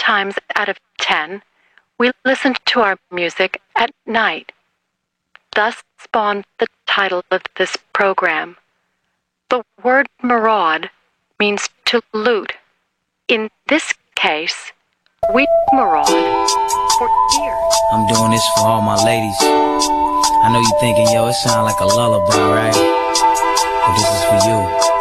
times out of 10, we listen to our music at night. Thus spawned the title of this program. The word maraud means to loot. In this case, we maraud for ear. I'm doing this for all my ladies. I know you thinking, yo, it sound like a lullaby, right? But this is for you.